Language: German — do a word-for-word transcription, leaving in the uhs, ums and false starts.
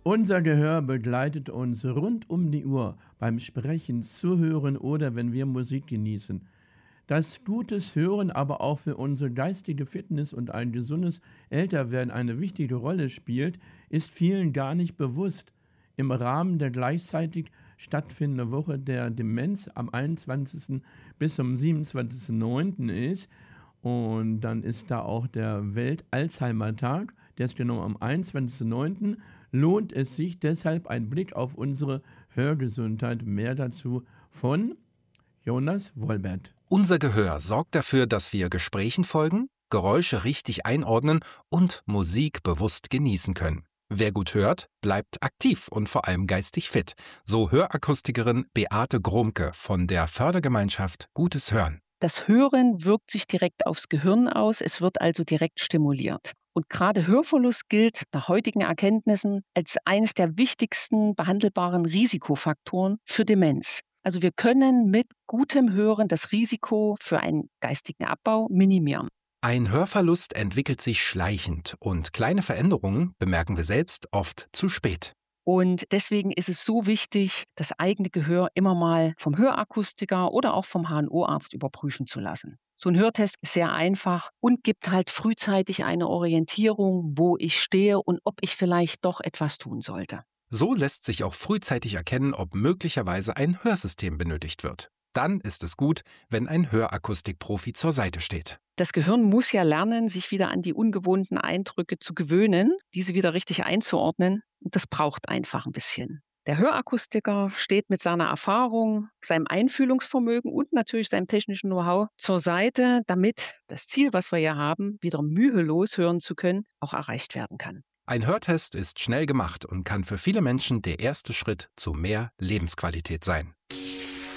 Unser Gehör begleitet uns rund um die Uhr beim Sprechen, Zuhören oder wenn wir Musik genießen. Dass gutes Hören aber auch für unsere geistige Fitness und ein gesundes Älterwerden eine wichtige Rolle spielt, ist vielen gar nicht bewusst. Im Rahmen der gleichzeitig stattfindenden Woche der Demenz am einundzwanzigsten bis zum siebenundzwanzigsten neunten ist, und dann ist da auch der Welt-Alzheimer-Tag, der ist genau am einundzwanzigsten neunten lohnt es sich deshalb ein Blick auf unsere Hörgesundheit. Mehr dazu von Jonas Wolbert. Unser Gehör sorgt dafür, dass wir Gesprächen folgen, Geräusche richtig einordnen und Musik bewusst genießen können. Wer gut hört, bleibt aktiv und vor allem geistig fit. So Hörakustikerin Beate Gromke von der Fördergemeinschaft Gutes Hören. Das Hören wirkt sich direkt aufs Gehirn aus, es wird also direkt stimuliert. Und gerade Hörverlust gilt nach heutigen Erkenntnissen als eines der wichtigsten behandelbaren Risikofaktoren für Demenz. Also wir können mit gutem Hören das Risiko für einen geistigen Abbau minimieren. Ein Hörverlust entwickelt sich schleichend und kleine Veränderungen bemerken wir selbst oft zu spät. Und deswegen ist es so wichtig, das eigene Gehör immer mal vom Hörakustiker oder auch vom H N O-Arzt überprüfen zu lassen. So ein Hörtest ist sehr einfach und gibt halt frühzeitig eine Orientierung, wo ich stehe und ob ich vielleicht doch etwas tun sollte. So lässt sich auch frühzeitig erkennen, ob möglicherweise ein Hörsystem benötigt wird. Dann ist es gut, wenn ein Hörakustikprofi zur Seite steht. Das Gehirn muss ja lernen, sich wieder an die ungewohnten Eindrücke zu gewöhnen, diese wieder richtig einzuordnen. Und das braucht einfach ein bisschen. Der Hörakustiker steht mit seiner Erfahrung, seinem Einfühlungsvermögen und natürlich seinem technischen Know-how zur Seite, damit das Ziel, was wir ja haben, wieder mühelos hören zu können, auch erreicht werden kann. Ein Hörtest ist schnell gemacht und kann für viele Menschen der erste Schritt zu mehr Lebensqualität sein.